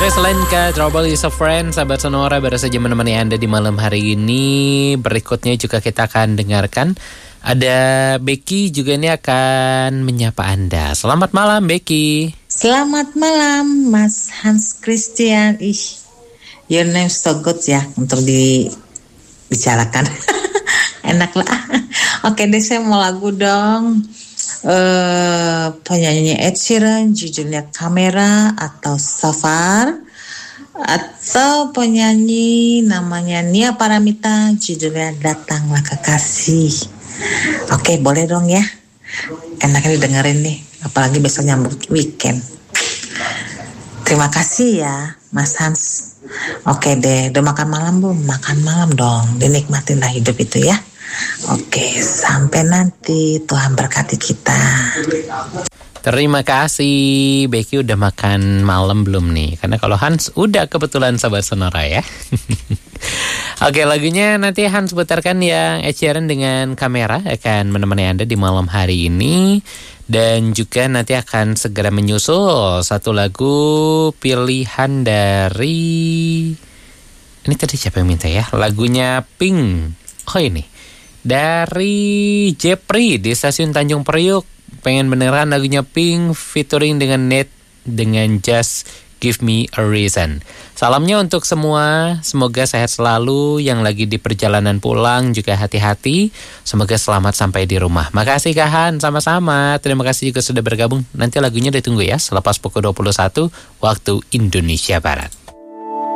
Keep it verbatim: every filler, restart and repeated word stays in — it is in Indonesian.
Dari Selenka, Trouble is a Friend, sahabat Sonora baru saja menemani Anda di malam hari ini. Berikutnya juga kita akan dengarkan ada Becky juga ini akan menyapa Anda. Selamat malam Becky. Selamat malam Mas Hans Christian. Ih, your name so good ya untuk dibicarakan. Enak lah. Oke deh, saya mau lagu dong. Uh, penyanyi Ed Sheeran, judulnya Kamera atau Safar, atau penyanyi namanya Nia Paramita, judulnya Datanglah Kekasih. Oke, boleh dong ya. Enaknya didengerin nih, apalagi besok nyambut weekend. Terima kasih ya Mas Hans. Oke deh, udah makan malam belum? Makan malam dong, dinikmatinlah hidup itu ya. Oke, sampai nanti, Tuhan berkati kita. Terima kasih. Becky udah makan malam belum nih? Karena kalau Hans udah kebetulan sahabat Sonora ya. Oke, lagunya nanti Hans putarkan yang Ed Sheeran dengan Kamera akan menemani Anda di malam hari ini. Dan juga nanti akan segera menyusul satu lagu pilihan dari... Ini tadi siapa yang minta ya? Lagunya Pink. Oh ini dari Jepri di stasiun Tanjung Priuk. Pengen beneran lagunya Pink featuring dengan Nate dengan Just Give Me a Reason. Salamnya untuk semua, semoga sehat selalu. Yang lagi di perjalanan pulang juga hati-hati. Semoga selamat sampai di rumah. Makasih Kahan, sama-sama. Terima kasih juga sudah bergabung. Nanti lagunya ditunggu ya selepas pukul dua puluh satu waktu Indonesia Barat.